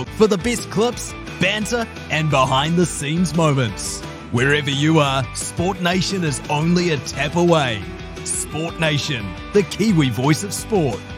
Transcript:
Facebook for the best clips, banter, and behind-the-scenes moments. Wherever you are, Sport Nation is only a tap away. Sport Nation, the Kiwi voice of sport.